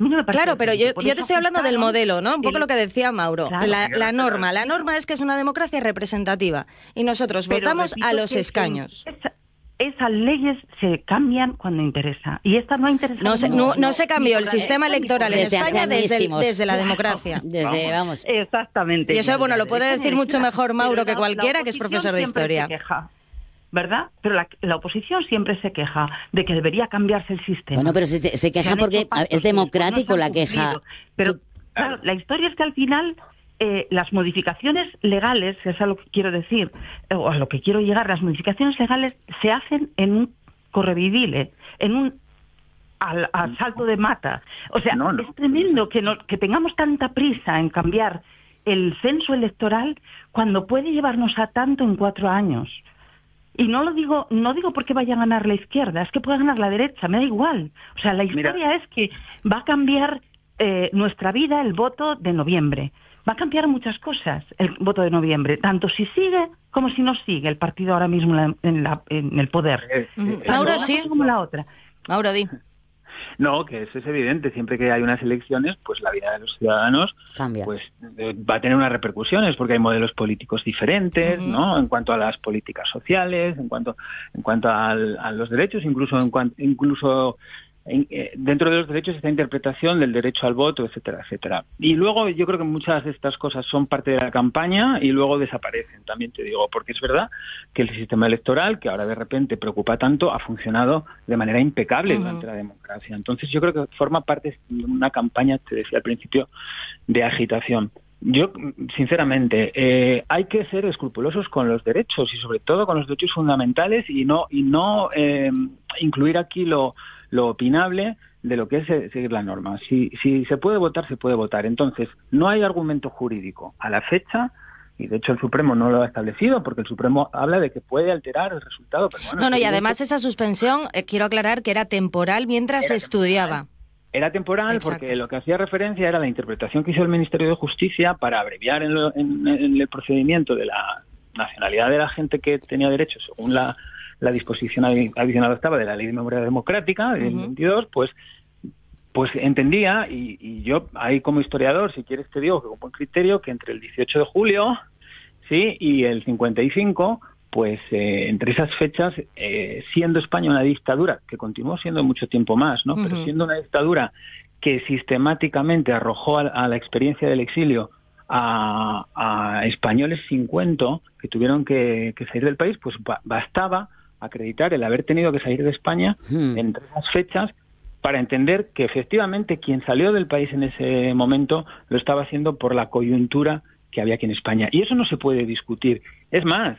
A mí no me parece Claro, pero yo te estoy hablando del modelo, ¿no? Un poco lo que decía Mauro. Claro, la norma es que es una democracia representativa y nosotros votamos a los escaños. Esas leyes se cambian cuando interesa. Y esta no ha interesado. No se cambió el sistema electoral en España desde la democracia. Exactamente. Y eso, bueno, lo puede decir mucho mejor Mauro que cualquiera, que es profesor de historia. ¿Verdad? Pero la oposición siempre se queja de que debería cambiarse el sistema. Bueno, pero se queja porque es democrático la queja. Pero claro, la historia es que al final las modificaciones legales, es a lo que quiero decir, o a lo que quiero llegar, las modificaciones legales se hacen en un correvivile, en un al salto de mata. O sea, es tremendo que tengamos tanta prisa en cambiar el censo electoral cuando puede llevarnos a tanto en 4 años. Y no digo porque vaya a ganar la izquierda, es que puede ganar la derecha, me da igual. O sea, la historia es que va a cambiar nuestra vida el voto de noviembre. Va a cambiar muchas cosas el voto de noviembre, tanto si sigue como si no sigue el partido ahora mismo en el poder. Mauro, sí. Como la otra. Mauro, di. No, que eso es evidente. Siempre que hay unas elecciones, pues la vida de los ciudadanos cambia. Pues va a tener unas repercusiones, porque hay modelos políticos diferentes, ¿no? En cuanto a las políticas sociales, en cuanto a los derechos, incluso dentro de los derechos esta interpretación del derecho al voto, etcétera, etcétera. Y luego yo creo que muchas de estas cosas son parte de la campaña y luego desaparecen, también te digo, porque es verdad que el sistema electoral, que ahora de repente preocupa tanto, ha funcionado de manera impecable durante la democracia. Entonces yo creo que forma parte de una campaña, te decía al principio, de agitación. Yo, sinceramente, hay que ser escrupulosos con los derechos y sobre todo con los derechos fundamentales y no incluir aquí lo opinable de lo que es seguir la norma. Si se puede votar, se puede votar. Entonces, no hay argumento jurídico a la fecha, y de hecho el Supremo no lo ha establecido, porque el Supremo habla de que puede alterar el resultado. Pero bueno, y además esa suspensión, quiero aclarar que era temporal mientras se estudiaba. Era temporal. Exacto. Porque lo que hacía referencia era la interpretación que hizo el Ministerio de Justicia para abreviar en el procedimiento de la nacionalidad de la gente que tenía derechos, según la disposición adicional octava de la Ley de Memoria Democrática del 22, pues entendía, y yo ahí como historiador, si quieres te digo que con buen criterio, que entre el 18 de julio y el 55, pues entre esas fechas, siendo España una dictadura, que continuó siendo mucho tiempo más, ¿no? Pero siendo una dictadura que sistemáticamente arrojó a la experiencia del exilio a españoles sin cuento, que tuvieron que salir del país, pues bastaba acreditar el haber tenido que salir de España entre esas fechas para entender que efectivamente quien salió del país en ese momento lo estaba haciendo por la coyuntura que había aquí en España. Y eso no se puede discutir. Es más,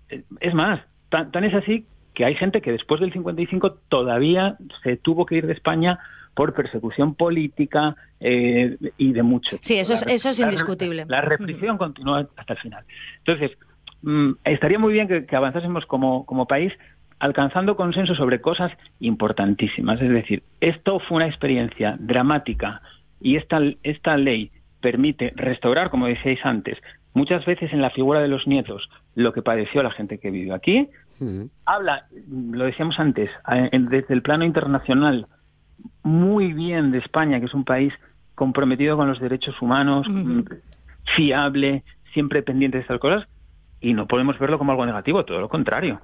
tan es así que hay gente que después del 55 todavía se tuvo que ir de España por persecución política y de mucho. Sí, eso es indiscutible. La represión continúa hasta el final. Entonces, estaría muy bien que avanzásemos como país alcanzando consenso sobre cosas importantísimas. Es decir, esto fue una experiencia dramática y esta ley permite restaurar, como decíais antes, muchas veces en la figura de los nietos, lo que padeció la gente que vivió aquí. Habla, lo decíamos antes, desde el plano internacional, muy bien de España, que es un país comprometido con los derechos humanos, fiable, siempre pendiente de estas cosas, y no podemos verlo como algo negativo, todo lo contrario.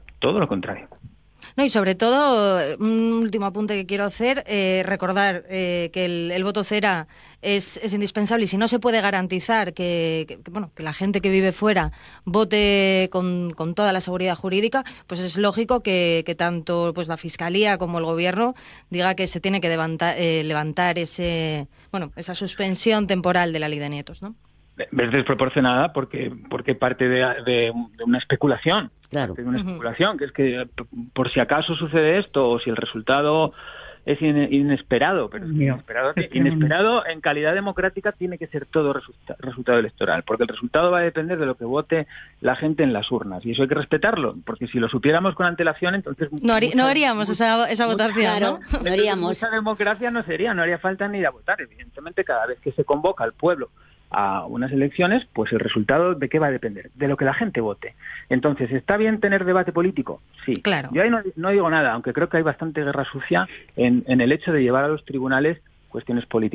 No, y sobre todo, un último apunte que quiero hacer, recordar que el voto cera es indispensable, y si no se puede garantizar que la gente que vive fuera vote con toda la seguridad jurídica, pues es lógico que tanto pues la Fiscalía como el Gobierno diga que se tiene que levantar esa suspensión temporal de la Ley de Nietos, ¿no? Es desproporcionada porque parte de una especulación. Claro. De una especulación, que es que por si acaso sucede esto o si el resultado es inesperado, pero inesperado en calidad democrática tiene que ser todo resultado electoral, porque el resultado va a depender de lo que vote la gente en las urnas, y eso hay que respetarlo, porque si lo supiéramos con antelación, entonces no haríamos esa votación, claro, ¿no? haríamos. Mucha democracia no haría falta ni ir a votar. Evidentemente, cada vez que se convoca al pueblo a unas elecciones, pues el resultado ¿de qué va a depender? De lo que la gente vote. Entonces, ¿está bien tener debate político? Sí. Claro. Yo ahí no digo nada, aunque creo que hay bastante guerra sucia en el hecho de llevar a los tribunales cuestiones políticas.